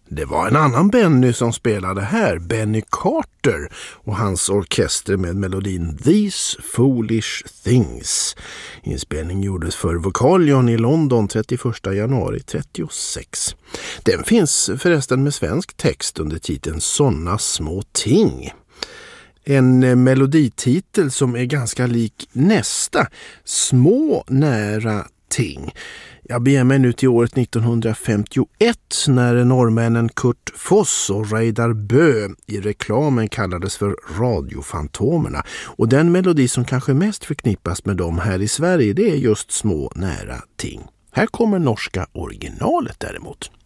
Det var en annan Benny som spelade här, Benny Carter och hans orkester med melodin These Foolish Things. Inspelning gjordes för Vocalion i London 31 januari 36. Den finns förresten med svensk text under titeln Såna små ting. En melodititel som är ganska lik nästa, Små nära ting. Jag beger mig nu till året 1951 när norrmännen Kurt Foss och Reidar Bø i reklamen kallades för radiofantomerna. Och den melodi som kanske mest förknippas med dem här i Sverige, det är just Små nära ting. Här kommer norska originalet däremot.